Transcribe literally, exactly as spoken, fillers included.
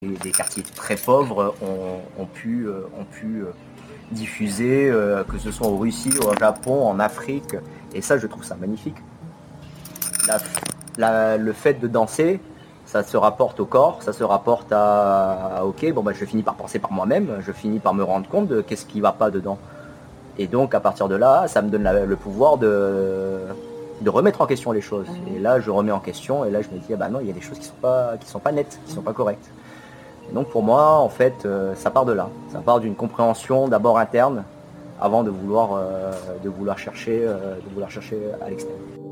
des quartiers très pauvres ont, ont pu, euh, ont pu euh, diffuser, euh, que ce soit en Russie, au Japon, en Afrique, et ça je trouve ça magnifique. La, la, le fait de danser, ça se rapporte au corps, ça se rapporte à, à ok, bon bah je finis par penser par moi-même, je finis par me rendre compte de qu'est-ce qui va pas dedans. Et donc à partir de là, ça me donne la, le pouvoir de, de remettre en question les choses. Et là je remets en question, et là je me dis ah bah non, il y a des choses qui sont pas, qui sont pas nettes, qui sont pas correctes. Et donc pour moi, en fait, euh, ça part de là. Ça part d'une compréhension d'abord interne, avant de vouloir, euh, de vouloir chercher, euh, de vouloir chercher à l'extérieur.